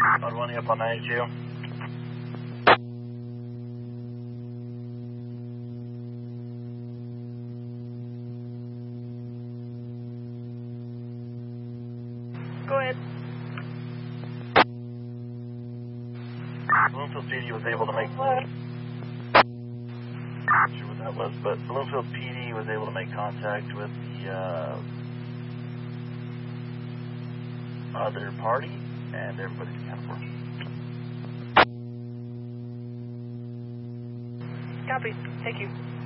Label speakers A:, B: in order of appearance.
A: Code 1 up on 92.
B: Go ahead.
A: Bloomfield PD was able to make... Not sure what that was, but Bloomfield PD was able to make contact with the other party, and everybody's accounted for.
B: Copy. Thank you.